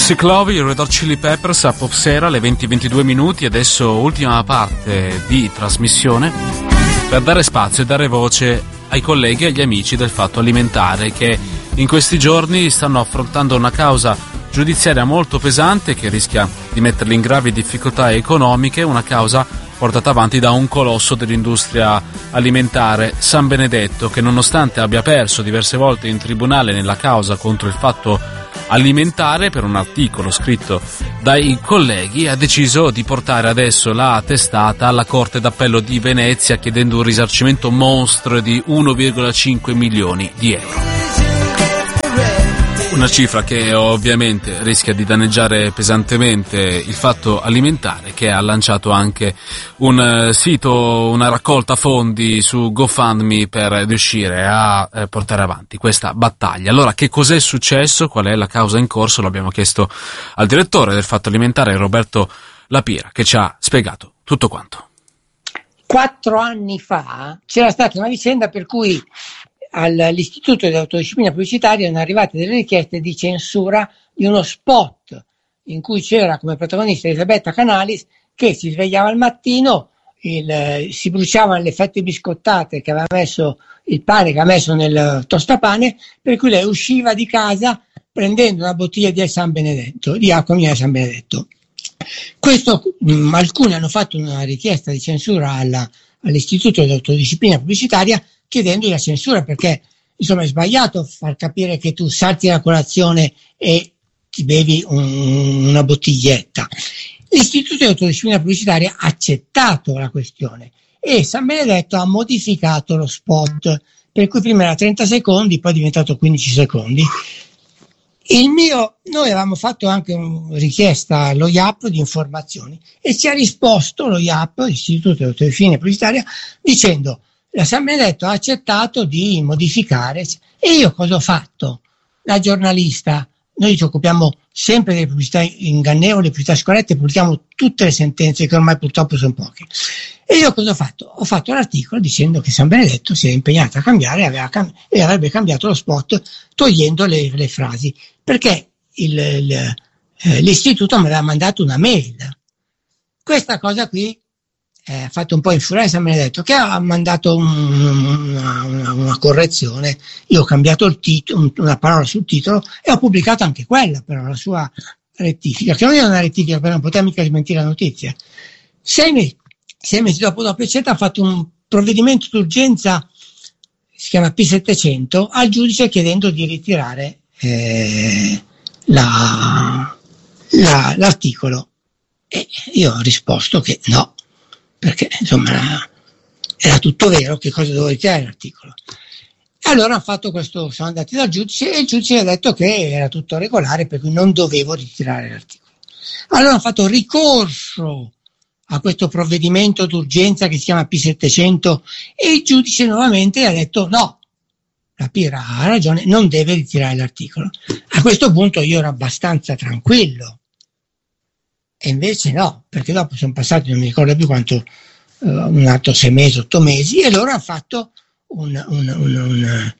Toxic Love, i Red Hot Chili Peppers a Popsera alle 20:22 minuti. Adesso ultima parte di trasmissione per dare spazio e dare voce ai colleghi e agli amici del Fatto Alimentare, che in questi giorni stanno affrontando una causa giudiziaria molto pesante che rischia di metterli in gravi difficoltà economiche, una causa portata avanti da un colosso dell'industria alimentare, San Benedetto, che nonostante abbia perso diverse volte in tribunale nella causa contro il Fatto Alimentare per un articolo scritto dai colleghi, ha deciso di portare adesso la testata alla Corte d'Appello di Venezia chiedendo un risarcimento mostro di 1,5 milioni di euro. Una cifra che ovviamente rischia di danneggiare pesantemente il Fatto Alimentare, che ha lanciato anche un sito, una raccolta fondi su GoFundMe per riuscire a portare avanti questa battaglia. Allora, che cos'è successo? Qual è la causa in corso? L'abbiamo chiesto al direttore del Fatto Alimentare, Roberto Lapira, che ci ha spiegato tutto quanto. 4 anni fa c'era stata una vicenda per cui all'Istituto di Autodisciplina Pubblicitaria erano arrivate delle richieste di censura di uno spot in cui c'era come protagonista Elisabetta Canalis, che si svegliava al mattino, si bruciavano le fette biscottate che aveva messo, il pane che aveva messo nel tostapane, per cui lei usciva di casa prendendo una bottiglia di San Benedetto, di acqua minerale San Benedetto. Questo, alcuni hanno fatto una richiesta di censura all'Istituto di Autodisciplina Pubblicitaria, chiedendo la censura, perché insomma è sbagliato far capire che tu salti la colazione e ti bevi una bottiglietta. L'Istituto di Autodisciplina Pubblicitaria ha accettato la questione e San Benedetto ha modificato lo spot, per cui prima era 30 secondi, poi è diventato 15 secondi. Noi avevamo fatto anche una richiesta allo IAP di informazioni e ci ha risposto lo IAP, l'Istituto di Autodisciplina Pubblicitaria, dicendo: la San Benedetto ha accettato di modificare. E io cosa ho fatto? Da giornalista, noi ci occupiamo sempre delle pubblicità ingannevoli, pubblicità scorrette, pubblichiamo tutte le sentenze, che ormai purtroppo sono poche. E io cosa ho fatto? Ho fatto l'articolo dicendo che San Benedetto si è impegnata a cambiare e avrebbe cambiato lo spot togliendo le frasi, perché l'istituto mi aveva mandato una mail. Questa cosa qui ha fatto un po' infuriare San Benedetto, che ha mandato una correzione. Io ho cambiato una parola sul titolo e ho pubblicato anche quella, però la sua rettifica, che non è una rettifica, però non poteva mica smentire la notizia. 6 mesi dopo eccetera, ha fatto un provvedimento d'urgenza, si chiama P700, al giudice chiedendo di ritirare l'articolo. E io ho risposto che no, perché insomma era tutto vero, che cosa dovevo ritirare l'articolo. Allora hanno fatto questo, sono andati dal giudice e il giudice ha detto che era tutto regolare, per cui non dovevo ritirare l'articolo. Allora hanno fatto ricorso a questo provvedimento d'urgenza che si chiama P700 e il giudice nuovamente ha detto no, la Pira ha ragione, non deve ritirare l'articolo. A questo punto io ero abbastanza tranquillo, e invece no, perché dopo sono passati, non mi ricordo più quanto, un altro 6 mesi, 8 mesi, e loro hanno fatto un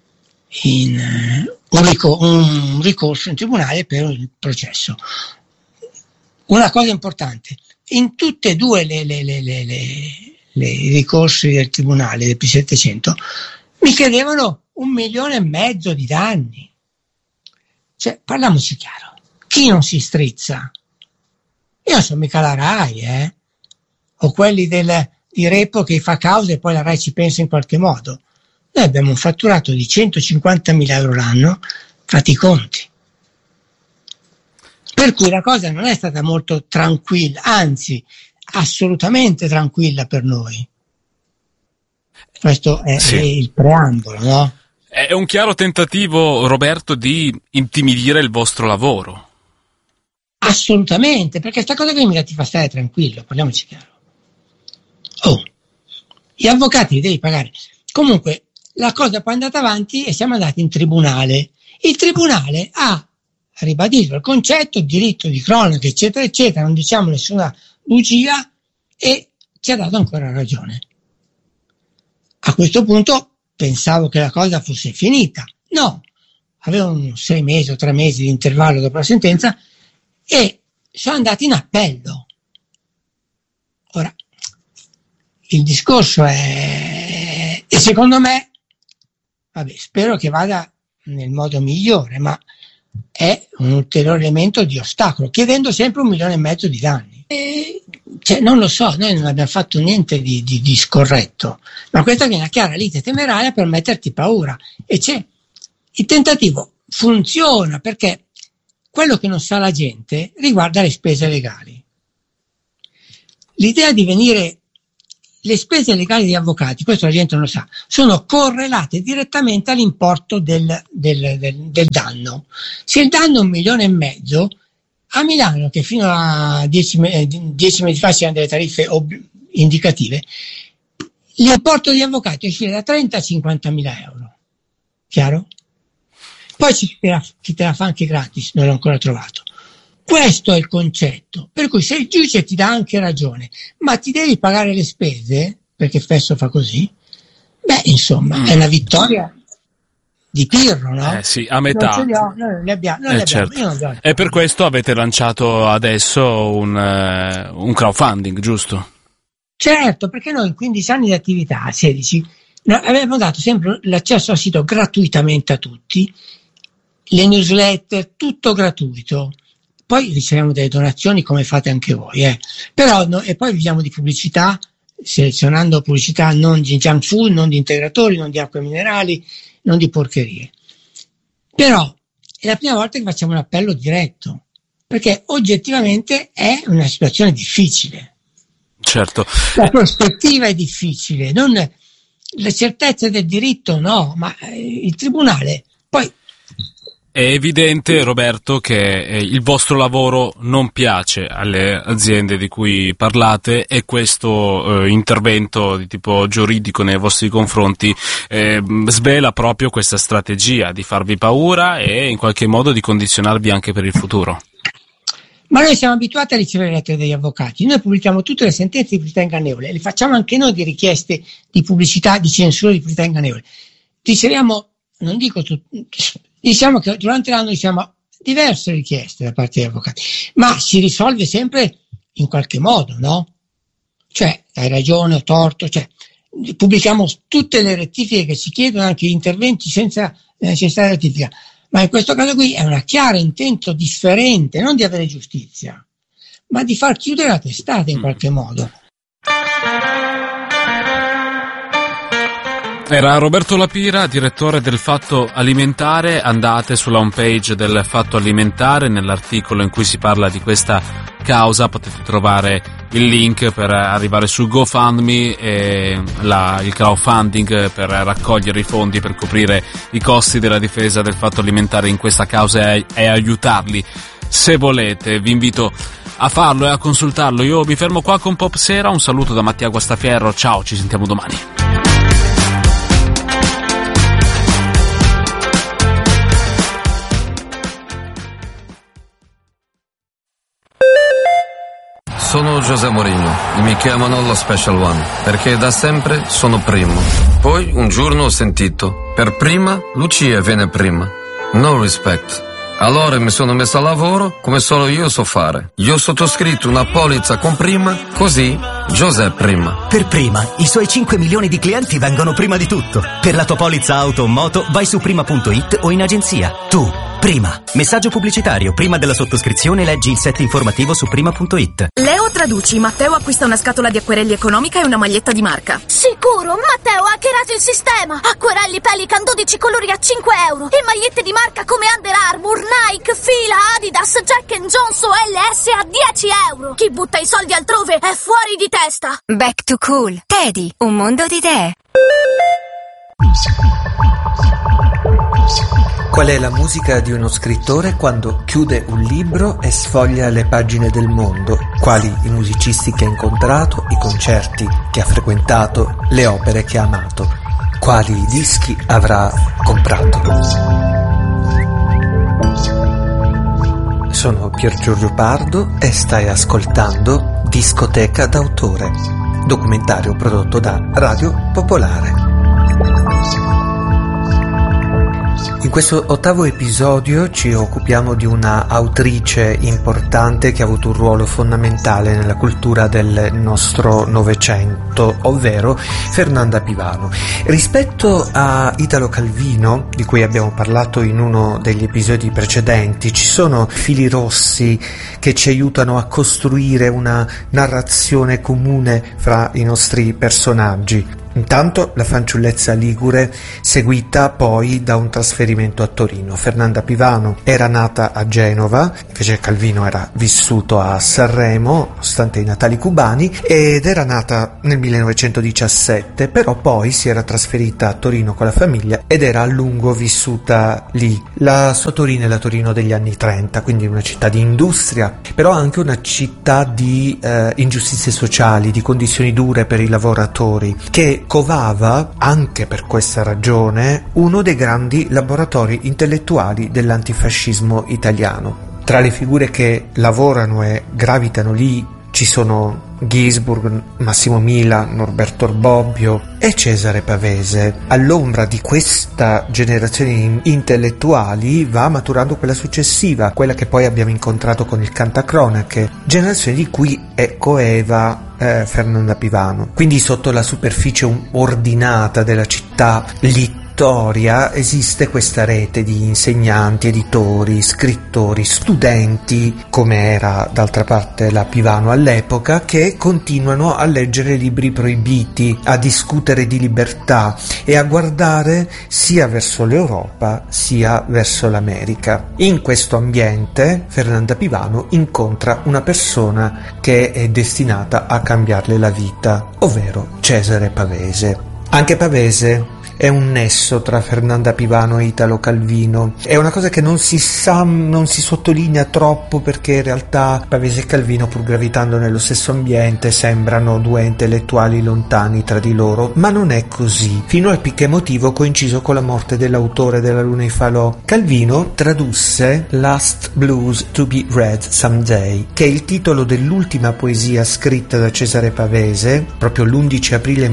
ricorso in tribunale per il processo. Una cosa importante: in tutte e due le ricorsi del tribunale del P700 mi chiedevano 1,5 milioni di danni. Cioè, parliamoci chiaro, chi non si strizza? Io non sono mica la RAI, o quelli di Repo che fa causa e poi la RAI ci pensa in qualche modo. Noi abbiamo un fatturato di 150.000 euro l'anno, fate i conti. Per cui la cosa non è stata molto tranquilla, anzi, assolutamente tranquilla per noi. Questo è il preambolo, no? È un chiaro tentativo, Roberto, di intimidire il vostro lavoro. Assolutamente, perché sta cosa qui mica ti fa stare tranquillo, parliamoci chiaro. Gli avvocati li devi pagare. Comunque, la cosa poi è andata avanti e siamo andati in tribunale. Il tribunale ha ribadito il concetto, il diritto di cronaca, eccetera, eccetera, non diciamo nessuna bugia, e ci ha dato ancora ragione. A questo punto pensavo che la cosa fosse finita. No, avevo 6 mesi o 3 mesi di intervallo dopo la sentenza e sono andati in appello. Ora, il discorso è, e secondo me, spero che vada nel modo migliore, ma è un ulteriore elemento di ostacolo, chiedendo sempre 1,5 milioni di danni. Non lo so, noi non abbiamo fatto niente di scorretto, ma questa è una chiara lite temeraria per metterti paura, e il tentativo funziona, perché quello che non sa la gente riguarda le spese legali. L'idea di venire, le spese legali degli avvocati, questo la gente non lo sa, sono correlate direttamente all'importo del danno. Se il danno è 1,5 milioni, a Milano, che fino a 10 mesi fa c'erano delle tariffe indicative, l'importo degli avvocati uscire da 30 a 50.000 euro. Chiaro? Poi chi te la fa anche gratis, non l'ho ancora trovato. Questo è il concetto, per cui se il giudice ti dà anche ragione, ma ti devi pagare le spese, perché spesso fa così, insomma, è una vittoria di Pirro, no? Sì, a metà. Noi le abbiamo. Certo. Io non li ho. E per questo avete lanciato adesso un crowdfunding, giusto? Certo, perché noi in 15 anni di attività, 16, abbiamo dato sempre l'accesso al sito gratuitamente a tutti, le newsletter, tutto gratuito. Poi riceviamo delle donazioni come fate anche voi, però e poi viviamo di pubblicità, selezionando pubblicità non di junk food, non di integratori, non di acque minerali, non di porcherie. Però è la prima volta che facciamo un appello diretto, perché oggettivamente è una situazione difficile. Certo. La prospettiva è difficile, non le certezze del diritto no, ma il tribunale poi. È evidente, Roberto, che il vostro lavoro non piace alle aziende di cui parlate, e questo intervento di tipo giuridico nei vostri confronti svela proprio questa strategia di farvi paura e in qualche modo di condizionarvi anche per il futuro. Ma noi siamo abituati a ricevere lettere degli avvocati, noi pubblichiamo tutte le sentenze di pubblicità ingannevole, le facciamo anche noi di richieste di pubblicità, di censura di pubblicità ingannevole. Riceviamo, non dico diciamo che durante l'anno riceviamo diverse richieste da parte degli avvocati, ma si risolve sempre in qualche modo, no? Cioè, hai ragione o torto, pubblichiamo tutte le rettifiche che ci chiedono, anche gli interventi senza necessità di rettifica, ma in questo caso qui è una chiara intento differente, non di avere giustizia, ma di far chiudere la testata in qualche modo. Era Roberto Lapira, direttore del Fatto Alimentare. Andate sulla homepage del Fatto Alimentare, nell'articolo in cui si parla di questa causa potete trovare il link per arrivare su GoFundMe e il crowdfunding per raccogliere i fondi per coprire i costi della difesa del Fatto Alimentare in questa causa e aiutarli. Se volete, vi invito a farlo e a consultarlo. Io mi fermo qua con Pop Sera, un saluto da Mattia Guastafierro, ciao, ci sentiamo domani. Sono José Mourinho e mi chiamano lo Special One perché da sempre sono primo. Poi un giorno ho sentito: per prima Lucia viene prima. No respect. Allora mi sono messo a lavoro come solo io so fare. Io ho sottoscritto una polizza con prima, così José prima. Per prima, i suoi 5 milioni di clienti vengono prima di tutto. Per la tua polizza auto o moto vai su prima.it o in agenzia. Tu, prima. Messaggio pubblicitario. Prima della sottoscrizione leggi il set informativo su prima.it. Leo traduci. Matteo acquista una scatola di acquerelli economica e una maglietta di marca. Sicuro, Matteo ha hackerato il sistema. Acquerelli Pelican 12 colori a 5 euro e magliette di marca come Under Armour, Nike, Fila, Adidas, Jack & Jones o LS a 10 euro. Chi butta i soldi altrove è fuori di testa. Back to Cool. Teddy, un mondo di idee. Qual è la musica di uno scrittore quando chiude un libro e sfoglia le pagine del mondo? Quali i musicisti che ha incontrato, i concerti che ha frequentato, le opere che ha amato? Quali i dischi avrà comprato? Sono Pier Giorgio Pardo e stai ascoltando Discoteca d'autore, documentario prodotto da Radio Popolare. In questo 8° episodio ci occupiamo di una autrice importante che ha avuto un ruolo fondamentale nella cultura del nostro Novecento, ovvero Fernanda Pivano. Rispetto a Italo Calvino, di cui abbiamo parlato in uno degli episodi precedenti, ci sono fili rossi che ci aiutano a costruire una narrazione comune fra i nostri personaggi. Intanto la fanciullezza ligure, seguita poi da un trasferimento a Torino. Fernanda Pivano era nata a Genova, invece Calvino era vissuto a Sanremo, nonostante i natali cubani, ed era nata nel 1917, però poi si era trasferita a Torino con la famiglia ed era a lungo vissuta lì. La sua Torino è la Torino degli anni 30, quindi una città di industria, però anche una città di ingiustizie sociali, di condizioni dure per i lavoratori, che covava, anche per questa ragione, uno dei grandi laboratori intellettuali dell'antifascismo italiano. Tra le figure che lavorano e gravitano lì ci sono Ginzburg, Massimo Mila, Norberto Bobbio e Cesare Pavese. All'ombra di questa generazione di intellettuali va maturando quella successiva, quella che poi abbiamo incontrato con il Cantacronache, generazione di cui è coeva Fernanda Pivano. Quindi sotto la superficie ordinata della città Vittoria esiste questa rete di insegnanti, editori, scrittori, studenti, come era d'altra parte la Pivano all'epoca, che continuano a leggere libri proibiti, a discutere di libertà e a guardare sia verso l'Europa sia verso l'America. In questo ambiente Fernanda Pivano incontra una persona che è destinata a cambiarle la vita, ovvero Cesare Pavese. Anche Pavese è un nesso tra Fernanda Pivano e Italo Calvino. È una cosa che non si sa, non si sottolinea troppo, perché in realtà Pavese e Calvino, pur gravitando nello stesso ambiente, sembrano due intellettuali lontani tra di loro, ma non è così, fino al picco emotivo coinciso con la morte dell'autore della Luna e i Falò. Calvino tradusse Last Blues to be Read Someday, che è il titolo dell'ultima poesia scritta da Cesare Pavese, proprio l'11 aprile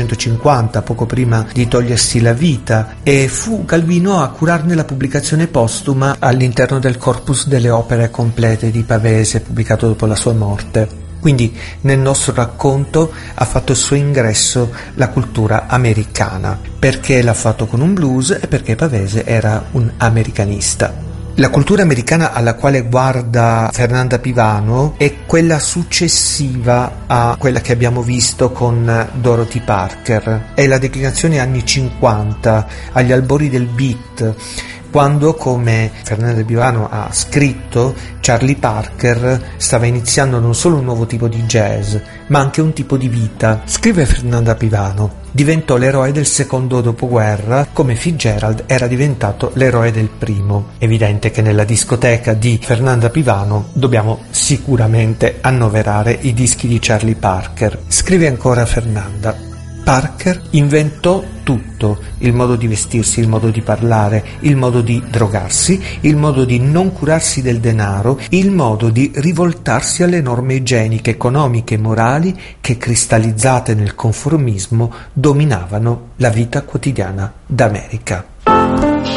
1950, poco prima di togliersi la vita, e fu Calvino a curarne la pubblicazione postuma all'interno del corpus delle opere complete di Pavese, pubblicato dopo la sua morte. Quindi nel nostro racconto ha fatto il suo ingresso la cultura americana. Perché l'ha fatto con un blues? E perché Pavese era un americanista. La cultura americana alla quale guarda Fernanda Pivano è quella successiva a quella che abbiamo visto con Dorothy Parker. È la declinazione anni 50, agli albori del beat, quando, come Fernanda Pivano ha scritto, Charlie Parker stava iniziando non solo un nuovo tipo di jazz, ma anche un tipo di vita. Scrive Fernanda Pivano: diventò l'eroe del secondo dopoguerra, come Fitzgerald era diventato l'eroe del primo. Evidente che nella discoteca di Fernanda Pivano dobbiamo sicuramente annoverare i dischi di Charlie Parker. Scrive ancora Fernanda: Parker inventò tutto, il modo di vestirsi, il modo di parlare, il modo di drogarsi, il modo di non curarsi del denaro, il modo di rivoltarsi alle norme igieniche, economiche e morali che, cristallizzate nel conformismo, dominavano la vita quotidiana d'America.